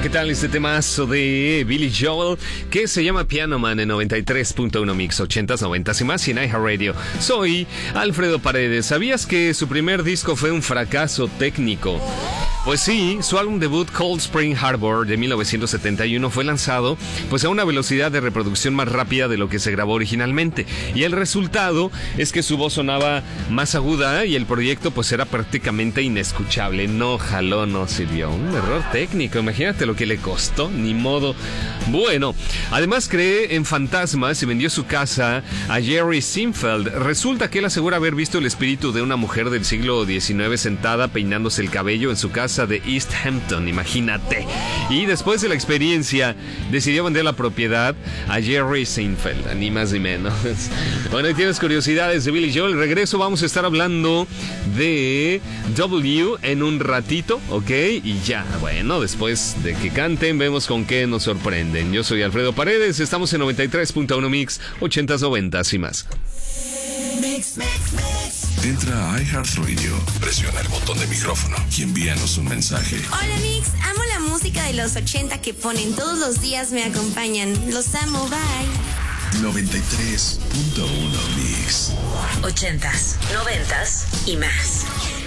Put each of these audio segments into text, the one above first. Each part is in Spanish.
¿qué tal este temazo de Billy Joel que se llama Piano Man en 93.1 Mix 80s, 90s y más y en iHeartRadio? Soy Alfredo Paredes. ¿Sabías que su primer disco fue un fracaso técnico? Pues sí, su álbum debut Cold Spring Harbor de 1971 fue lanzado pues a una velocidad de reproducción más rápida de lo que se grabó originalmente, y el resultado es que su voz sonaba más aguda y el proyecto pues era prácticamente inescuchable. No jaló, no sirvió. Un error técnico, imagínate lo que le costó, ni modo. Bueno, además cree en fantasmas y vendió su casa a Jerry Seinfeld. Resulta que él asegura haber visto el espíritu de una mujer del siglo XIX sentada peinándose el cabello en su casa de East Hampton, imagínate. Y después de la experiencia decidió vender la propiedad a Jerry Seinfeld, ni más ni menos. Bueno, y tienes curiosidades de Billy Joel. Regreso, vamos a estar hablando de W en un ratito, ¿ok? Y ya, bueno, después de que canten, vemos con qué nos sorprenden. Yo soy Alfredo Paredes, estamos en 93.1 Mix, 80s, 90s y más. Mix. Entra a iHeartRadio, presiona el botón de micrófono y envíanos un mensaje. Hola Mix, amo la música de los 80 que ponen todos los días, me acompañan. Los amo, bye. 93.1 Mix. 80s, 90s y más.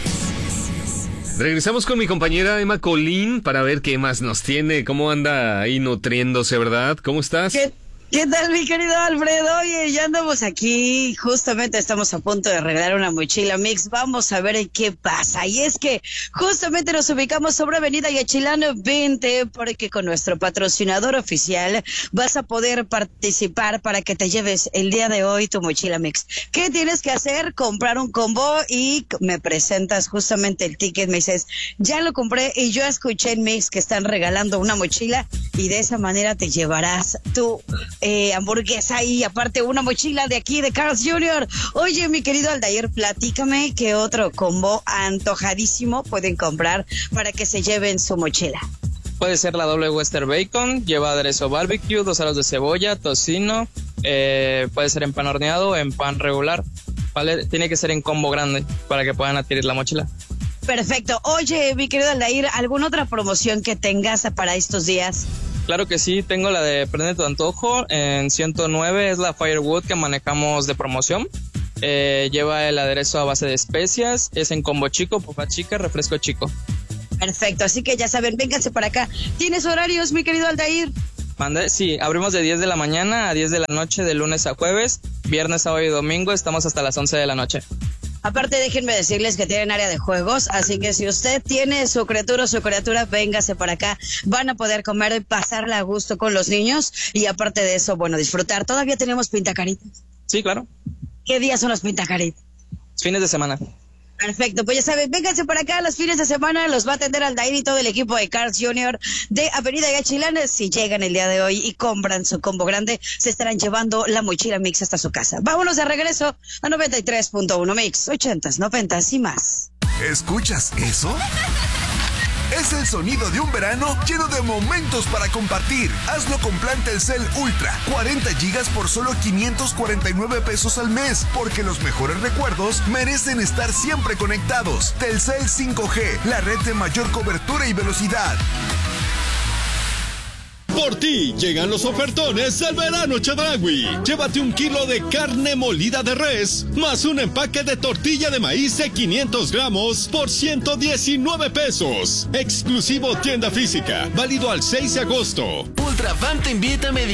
Regresamos con mi compañera Emma Colín para ver qué más nos tiene, cómo anda ahí nutriéndose, ¿verdad? ¿Cómo estás? ¿Qué tal, mi querido Alfredo? Oye, ya andamos aquí, justamente estamos a punto de regalar una mochila Mix. Vamos a ver en qué pasa. Y es que justamente nos ubicamos sobre Avenida Yaxchilán 20, porque con nuestro patrocinador oficial vas a poder participar para que te lleves el día de hoy tu mochila Mix. ¿Qué tienes que hacer? Comprar un combo y me presentas justamente el ticket. Me dices, ya lo compré y yo escuché en Mix que están regalando una mochila y de esa manera te llevarás tu hamburguesa y aparte una mochila de aquí de Carl's Jr. Oye, mi querido Aldair, platícame qué otro combo antojadísimo pueden comprar para que se lleven su mochila. Puede ser la doble Western Bacon, lleva aderezo barbecue, 2 aros de cebolla, tocino, puede ser en pan horneado o en pan regular, ¿vale? Tiene que ser en combo grande para que puedan adquirir la mochila. Perfecto. Oye, mi querido Aldair, ¿alguna otra promoción que tengas para estos días? Claro que sí, tengo la de Prende tu Antojo en 109, es la Firewood que manejamos de promoción. Lleva el aderezo a base de especias, es en combo chico, papa chica, refresco chico. Perfecto, así que ya saben, vénganse para acá. ¿Tienes horarios, mi querido Aldair? Sí, abrimos de 10 de la mañana a 10 de la noche de lunes a jueves, viernes, sábado y domingo estamos hasta las 11 de la noche. Aparte, déjenme decirles que tienen área de juegos, así que si usted tiene su criatura o su criatura, véngase para acá. Van a poder comer y pasarla a gusto con los niños y aparte de eso, bueno, disfrutar. ¿Todavía tenemos pintacaritas? Sí, claro. ¿Qué días son los pintacaritas? Fines de semana. Perfecto, pues ya saben, vénganse para acá los fines de semana, los va a atender Aldair y todo el equipo de Carl's Jr. de Avenida Yaxchilán. Si llegan el día de hoy y compran su combo grande, se estarán llevando la mochila Mix hasta su casa. Vámonos de regreso a 93.1 Mix, 80s, 90s y más. ¿Escuchas eso? Es el sonido de un verano lleno de momentos para compartir. Hazlo con plan Telcel Ultra, 40 gigas por solo 549 pesos al mes, porque los mejores recuerdos merecen estar siempre conectados. Telcel 5G, la red de mayor cobertura y velocidad. Por ti llegan los ofertones del verano Chedraui. Llévate 1 kilo de carne molida de res, más un empaque de tortilla de maíz de 500 gramos por 119 pesos. Exclusivo tienda física, válido al 6 de agosto. Ultrafan te invita a